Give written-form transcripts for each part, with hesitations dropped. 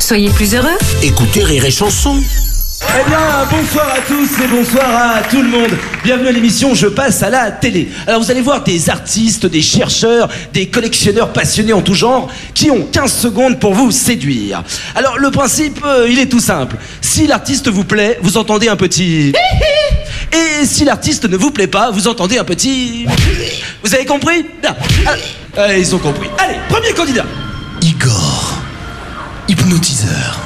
Soyez plus heureux. Écoutez Rire et Chanson. Eh bien, bonsoir à tous et bonsoir à tout le monde. Bienvenue à l'émission Je passe à la télé. Alors vous allez voir des artistes, des chercheurs, des collectionneurs passionnés en tout genre qui ont 15 secondes pour vous séduire. Alors le principe, il est tout simple. Si l'artiste vous plaît, vous entendez un petit... Et si l'artiste ne vous plaît pas, vous entendez un petit... Vous avez compris? Ils ont compris. Allez, premier candidat. Igor, hypnotiseur.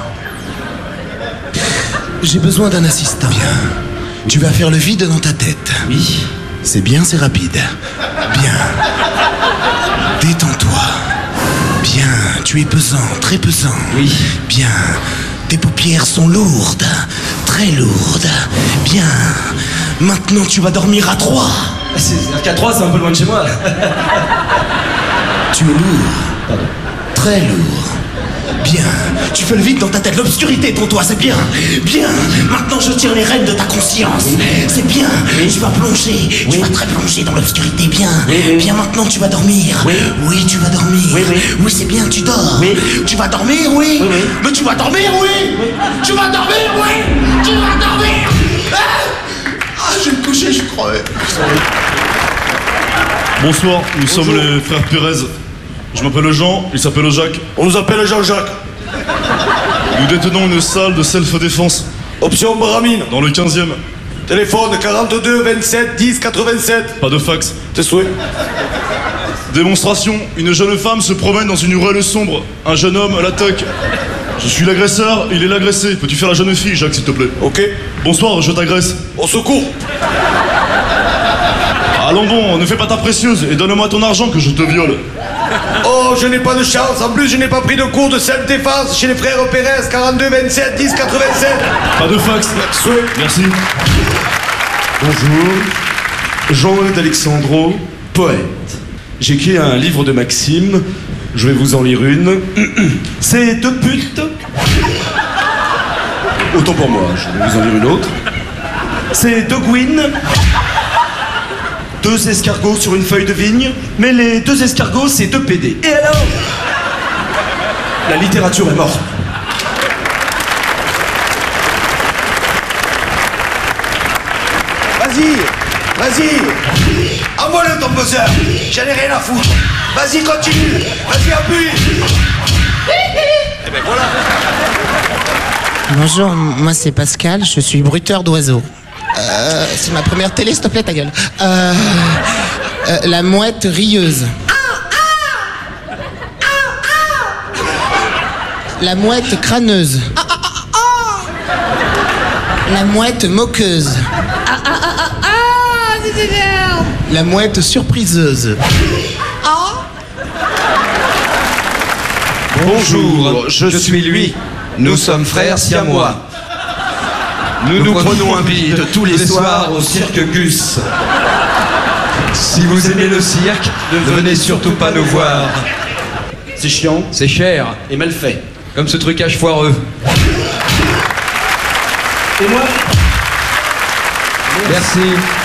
J'ai besoin d'un assistant. Bien. Tu vas faire le vide dans ta tête. Oui. C'est bien, c'est rapide. Bien. Détends-toi. Bien. Tu es pesant, très pesant. Oui. Bien. Tes paupières sont lourdes. Très lourdes. Bien. Maintenant, tu vas dormir à 3. C'est-à-dire qu'à 3, c'est un peu loin de chez moi. Tu es lourd. Pardon. Très lourd. Bien, tu fais le vide dans ta tête, l'obscurité pour toi, c'est bien. Bien, maintenant je tire les rênes de ta conscience. C'est bien, tu vas plonger, tu vas très plonger dans l'obscurité, bien. Bien, maintenant tu vas dormir. Oui, tu vas dormir. Oui, c'est bien, tu dors. Tu vas dormir, oui. Mais tu vas dormir, oui. Tu vas dormir, oui. Tu vas dormir. Ah, je vais me coucher, je crois. Bonsoir, nous sommes les frères Pérez. Je m'appelle Jean, il s'appelle Jacques. On nous appelle Jean-Jacques. Nous détenons une salle de self-défense Option Baramine. dans le 15e. Téléphone 42 27 10 87. Pas de fax. Tes souhaits. Démonstration, une jeune femme se promène dans une ruelle sombre. Un jeune homme l'attaque. Je suis l'agresseur, il est l'agressé. Peux-tu faire la jeune fille, Jacques, s'il te plaît? Ok. Bonsoir, je t'agresse. Au secours. Allons bon, ne fais pas ta précieuse et donne-moi ton argent que je te viole. Oh, je n'ai pas de chance. En plus, je n'ai pas pris de cours de self-défense chez les frères Pérez 42 27 10 87. Pas de fax. Souhait. Merci. Bonjour, Jean-Eudes Alexandro, poète. J'ai écrit un livre de maximes, je vais vous en lire une. C'est deux putes. Autant pour moi, je vais vous en lire une autre. C'est deux gouines. Deux escargots sur une feuille de vigne, mais les deux escargots, c'est deux PD. Et alors? La littérature est morte. Vas-y. Envoie-le ton buzzer. J'en ai rien à foutre. Vas-y, continue. Vas-y, appuie. Et ben voilà. Bonjour, moi c'est Pascal, je suis bruteur d'oiseaux. C'est ma première télé, s'il te plaît, ta gueule. La mouette rieuse. La mouette crâneuse. La mouette moqueuse. La mouette surpriseuse. Bonjour, je suis lui. Nous sommes frères siamois. Nous prenons un bide tous les soirs au cirque Gus. Si vous aimez le cirque, ne venez surtout pas nous voir. C'est chiant, c'est cher et mal fait. Comme ce trucage foireux. Et moi? Merci.